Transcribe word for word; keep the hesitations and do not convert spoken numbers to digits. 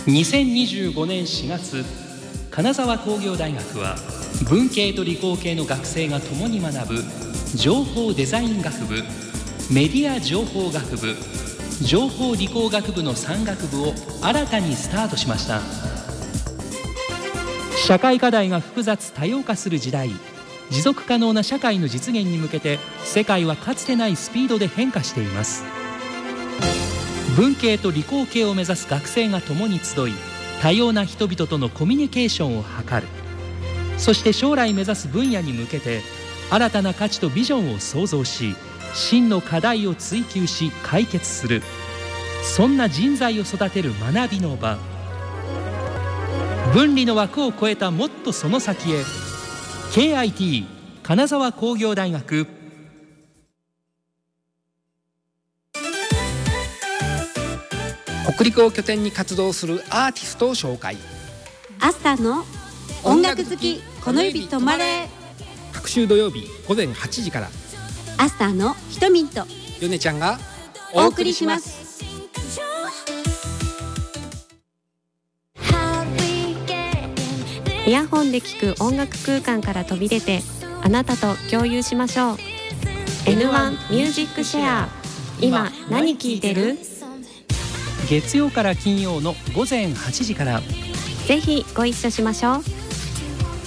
にせんにじゅうごねんしがつ、金沢工業大学は文系と理工系の学生が共に学ぶ情報デザイン学部、メディア情報学部、情報理工学部のさん学部を新たにスタートしました。社会課題が複雑多様化する時代、持続可能な社会の実現に向けて世界はかつてないスピードで変化しています。文系と理工系を目指す学生が共に集い、多様な人々とのコミュニケーションを図る。そして将来目指す分野に向けて新たな価値とビジョンを創造し、真の課題を追求し解決する、そんな人材を育てる学びの場。分離の枠を超えたもっとその先へ。 ケーアイティー 金沢工業大学。 北陸を拠点に活動するアーティストを紹介。 アスターの音楽好きこの指止まれ。 各週土曜日午前はちじから、 アスターのひとみんとヨネちゃんがお送りします。 イヤホンで聴く音楽空間から飛び出て、あなたと共有しましょう。 エヌワン ミュージックシェア。今何聴いてる？ 月曜から金曜の午前はちじから、 ぜひご一緒しましょう。